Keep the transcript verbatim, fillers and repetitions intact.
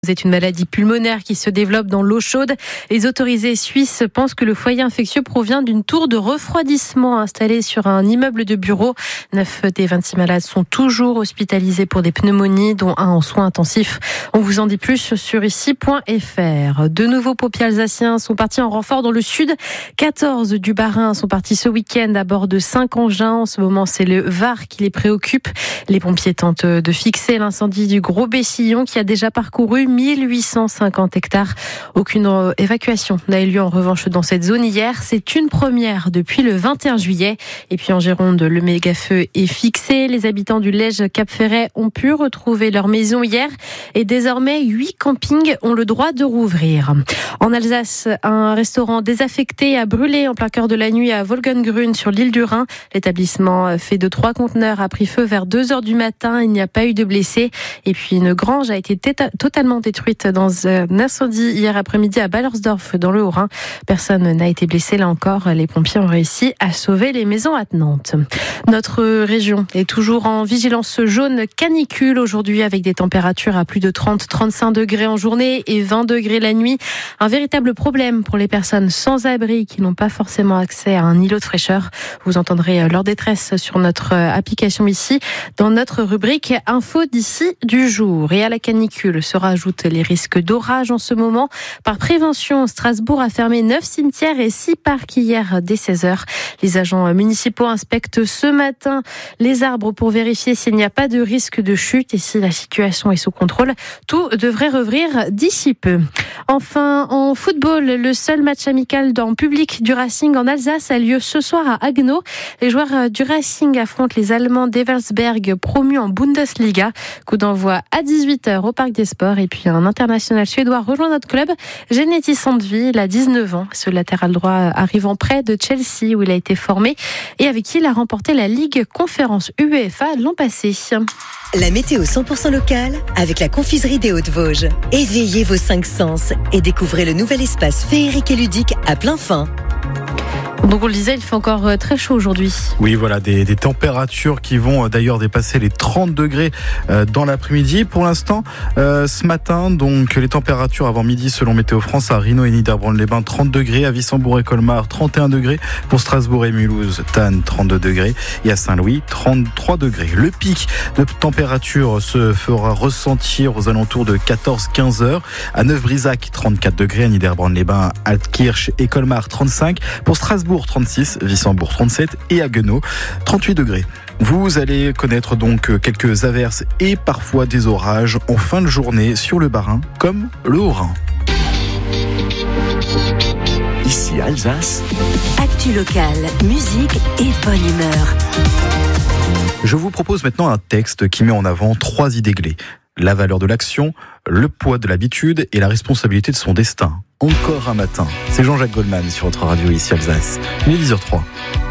C'est une maladie pulmonaire qui se développe dans l'eau chaude. Les autorités suisses pensent que le foyer infectieux provient d'une tour de refroidissement installée sur un immeuble de bureaux. neuf des vingt-six malades sont toujours hospitalisés pour des pneumonies, dont un en soins intensifs. On vous en dit plus sur ici point f r. De nouveaux pompiers alsaciens sont partis en renfort dans le sud. quatorze du Bas-Rhin sont partis ce week-end à bord de cinq engins. En ce moment, c'est le Var qui les préoccupe. Les pompiers tentent de fixer l'incendie du Gros Bessillon qui a déjà parcouru mille huit cent cinquante hectares. Aucune évacuation n'a eu lieu en revanche dans cette zone hier. C'est une première depuis le vingt et un juillet. Et puis en Gironde, le méga-feu est fixé. Les habitants du Lège-Cap-Ferret ont pu retrouver leur maison hier. Et désormais, huit campings ont le droit de rouvrir. En Alsace, un restaurant désaffecté a brûlé en plein cœur de la nuit à Wolgengrün sur l'île du Rhin. L'établissement fait de trois conteneurs a pris feu vers deux heures du matin. Il n'y a pas eu de blessés. Et puis une grange a été téta- totalement détruite dans un incendie hier après-midi à Ballersdorf dans le Haut-Rhin. Personne n'a été blessé. Là encore, les pompiers ont réussi à sauver les maisons attenantes. Notre région est toujours en vigilance jaune canicule aujourd'hui avec des températures à plus de trente à trente-cinq degrés en journée et vingt degrés la nuit. Un véritable problème pour les personnes sans abri qui n'ont pas forcément accès à un îlot de fraîcheur. Vous entendrez leur détresse sur notre application ici dans notre rubrique Info d'ici du jour. Et à la canicule se rajoutent les risques d'orage en ce moment. Par prévention, Strasbourg a fermé neuf cimetières et six parcs hier dès seize heures. Les agents municipaux inspectent ce matin les arbres pour vérifier s'il n'y a pas de risque de chute et si la situation est sous contrôle. Tout devrait revenir d'ici peu. Enfin, en football, le seul match amical dans public du Racing en Alsace a lieu ce soir à Haguenau. Les joueurs du Racing affrontent les Allemands d'Eversberg promus en Bundesliga. Coup d'envoi à dix-huit heures au Parc des Sports. Et puis un international suédois rejoint notre club, Geneti Sandvi, il a dix-neuf ans. Ce latéral droit arrivant près de Chelsea où il a été formé et avec qui il a remporté la Ligue Conférence UEFA l'an passé. La météo cent pour cent locale avec la confiserie des Hauts-de-Vosges. Éveillez vos cinq sens et découvrez le nouvel espace féerique et ludique à plein fin. Donc on le disait, il fait encore très chaud aujourd'hui. Oui, voilà, des, des températures qui vont d'ailleurs dépasser les trente degrés euh, dans l'après-midi. Pour l'instant, euh, ce matin, donc les températures avant midi selon Météo France à Rhino et Niederbronn-les-Bains, trente degrés, à Wissembourg et Colmar, trente et un degrés, pour Strasbourg et Mulhouse, Thann, trente-deux degrés, et à Saint-Louis, trente-trois degrés. Le pic de température se fera ressentir aux alentours de quatorze à quinze heures. À Neuf-Brisac, trente-quatre degrés, à Niederbronn-les-Bains, Altkirch et Colmar, trente-cinq. Pour Strasbourg, trente-six, Wissembourg trente-sept et Haguenau trente-huit degrés. Vous allez connaître donc quelques averses et parfois des orages en fin de journée sur le Bas-Rhin comme le Haut-Rhin. Ici Alsace. Actu locale, musique et bonne humeur. Je vous propose maintenant un texte qui met en avant trois idées clés. La valeur de l'action, le poids de l'habitude et la responsabilité de son destin. Encore un matin. C'est Jean-Jacques Goldman sur votre radio ici Alsace. Il est dix heures zéro trois.